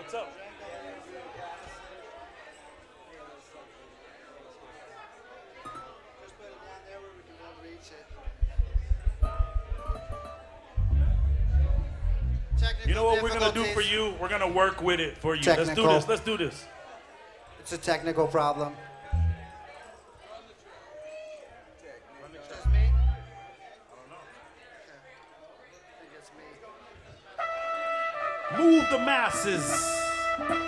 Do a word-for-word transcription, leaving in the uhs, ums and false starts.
What's up? Just put it down there where we can all reach it. Technical You know what we're gonna do for difficulties. you? We're gonna work with it for you. Let's do Technical. this. Let's do this. It's a technical problem. Just me? I don't know. I think it's me. Move the masses.